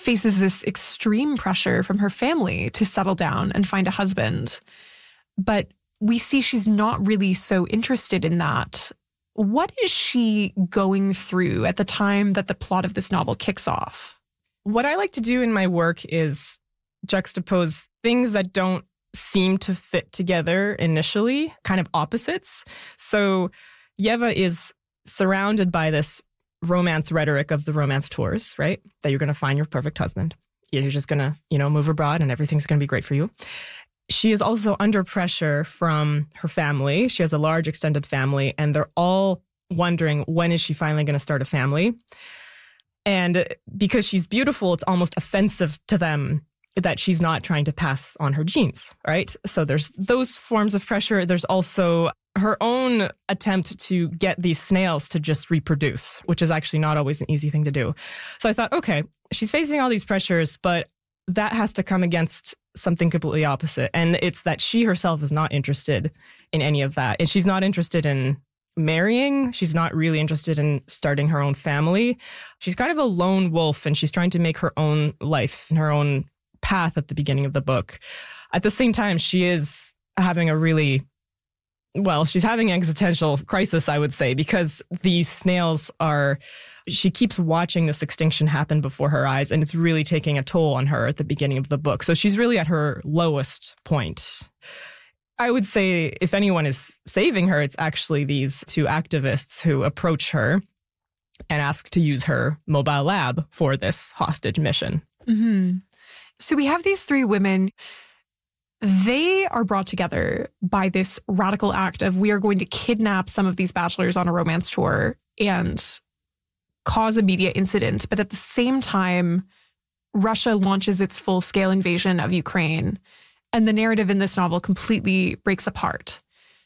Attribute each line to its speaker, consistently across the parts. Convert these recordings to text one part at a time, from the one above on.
Speaker 1: faces this extreme pressure from her family to settle down and find a husband. But we see she's not really so interested in that. What is she going through at the time that the plot of this novel kicks off?
Speaker 2: What I like to do in my work is juxtapose things that don't seem to fit together initially, kind of opposites. So Yeva is surrounded by this romance rhetoric of the romance tours, right? That you're going to find your perfect husband. You're just going to, move abroad and everything's going to be great for you. She is also under pressure from her family. She has a large extended family, and they're all wondering, when is she finally going to start a family? And because she's beautiful, it's almost offensive to them that she's not trying to pass on her genes, right? So there's those forms of pressure. There's also her own attempt to get these snails to just reproduce, which is actually not always an easy thing to do. So I thought, okay, she's facing all these pressures, but that has to come against something completely opposite. And it's that she herself is not interested in any of that. And she's not interested in marrying. She's not really interested in starting her own family. She's kind of a lone wolf, and she's trying to make her own life and her own path at the beginning of the book. At the same time, she is having she's having an existential crisis, I would say, because these snails she keeps watching this extinction happen before her eyes, and it's really taking a toll on her at the beginning of the book. So she's really at her lowest point. I would say if anyone is saving her, it's actually these two activists who approach her and ask to use her mobile lab for this hostage mission.
Speaker 1: Mm-hmm. So we have these three women. They are brought together by this radical act of, we are going to kidnap some of these bachelors on a romance tour and cause a media incident. But at the same time, Russia launches its full-scale invasion of Ukraine, and the narrative in this novel completely breaks apart.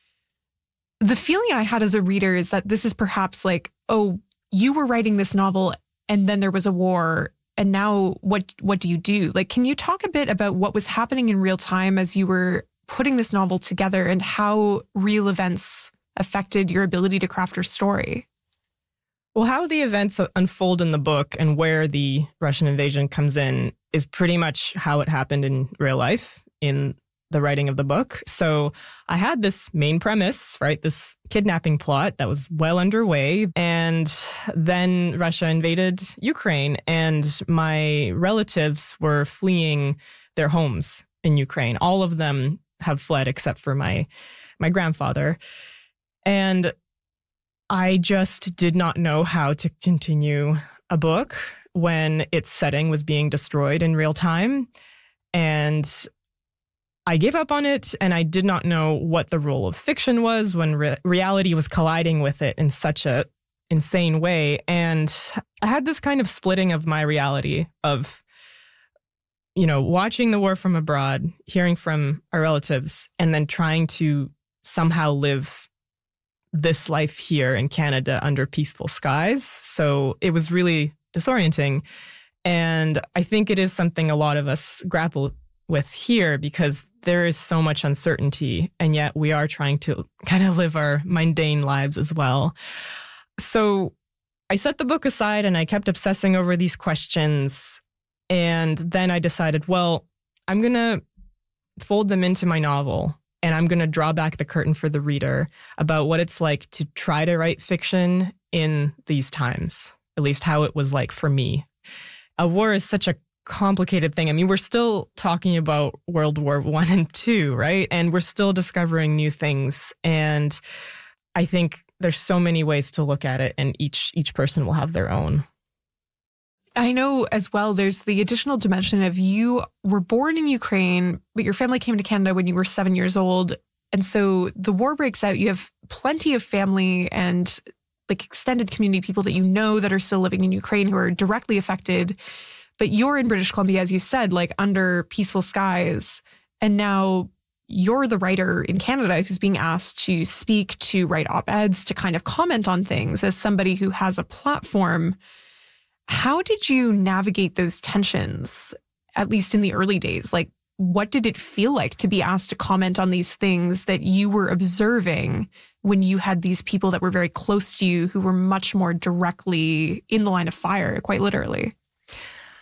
Speaker 1: The feeling I had as a reader is that this is perhaps like, oh, you were writing this novel and then there was a war, and now what do you do? Like, can you talk a bit about what was happening in real time as you were putting this novel together, and how real events affected your ability to craft your story?
Speaker 2: Well, how the events unfold in the book and where the Russian invasion comes in is pretty much how it happened in real life in the writing of the book. So I had this main premise, right? This kidnapping plot that was well underway. And then Russia invaded Ukraine, and my relatives were fleeing their homes in Ukraine. All of them have fled except for my grandfather. And I just did not know how to continue a book when its setting was being destroyed in real time. And I gave up on it, and I did not know what the role of fiction was when reality was colliding with it in such a insane way. And I had this kind of splitting of my reality of, watching the war from abroad, hearing from our relatives, and then trying to somehow live this life here in Canada under peaceful skies. So it was really disorienting. And I think it is something a lot of us grapple with here, because there is so much uncertainty, and yet we are trying to kind of live our mundane lives as well. So I set the book aside and I kept obsessing over these questions. And then I decided, well, I'm going to fold them into my novel, and I'm going to draw back the curtain for the reader about what it's like to try to write fiction in these times, at least how it was like for me. A war is such a complicated thing. I mean, we're still talking about World War I and II, right? And we're still discovering new things. And I think there's so many ways to look at it, and each person will have their own.
Speaker 1: I know as well, there's the additional dimension of, you were born in Ukraine, but your family came to Canada when you were 7 years old. And so the war breaks out. You have plenty of family and like extended community people that you know that are still living in Ukraine who are directly affected. But you're in British Columbia, as you said, like under peaceful skies. And now you're the writer in Canada who's being asked to speak, to write op-eds, to kind of comment on things as somebody who has a platform. How did you navigate those tensions, at least in the early days? Like, what did it feel like to be asked to comment on these things that you were observing when you had these people that were very close to you who were much more directly in the line of fire, quite literally?